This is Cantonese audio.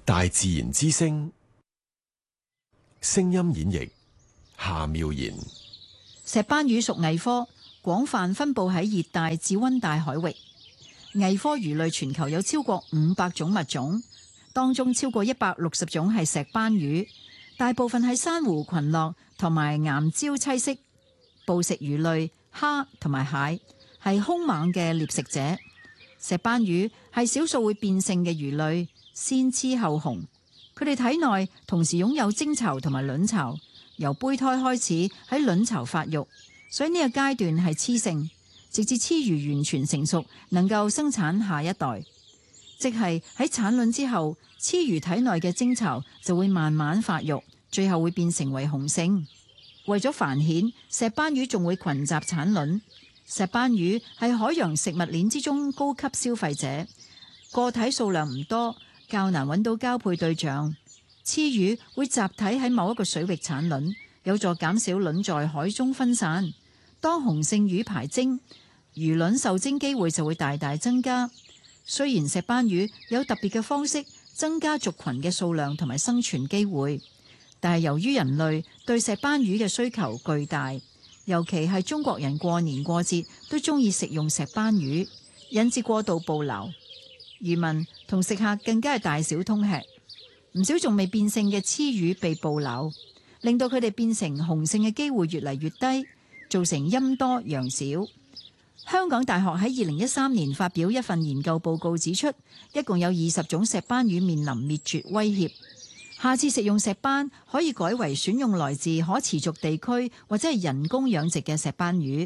大自然之聲，聲音演繹夏妙然。 石斑魚屬蟻科，廣泛分布喺熱帶至溫帶海域。蟻科魚類全球有超過500種物種，當中超過160種係石斑魚，大部分喺珊瑚群落同埋岩礁棲息。捕食魚類蝦同埋蟹係兇猛嘅獵食者。石斑魚係少數會變性嘅魚類，先雌後雄。佢哋體內同時擁有精巢同埋卵巢，由胚胎開始喺卵巢發育，所以呢個階段係雌性，直至雌魚完全成熟，能夠生產下一代。即係喺產卵之後，雌魚體內嘅精巢就會慢慢發育，最後會變成為雄性。為咗繁衍，石斑魚仲會群集產卵。石斑魚係海洋食物鏈之中高級消費者，個體數量唔多，較難揾到交配對象。雌魚會集體喺某一個水域產卵，有助減少卵在海中分散。當雄性魚排精，魚卵受精機會就會大大增加。雖然石斑魚有特別嘅方式增加族群嘅數量同埋生存機會，但係由於人類對石斑魚嘅需求巨大，尤其係中國人過年過節都中意食用石斑魚，引致過度捕撈。漁民同食客更加係大小通吃，唔少仲未變性嘅雌魚被捕撈，令到佢哋變成雄性嘅機會越嚟越低，造成陰多陽少。香港大學喺2013年發表一份研究報告指出，一共有20種石斑魚面臨滅絕威脅。下次食用石斑可以改為選用來自可持續地區或者係人工養殖嘅石斑魚。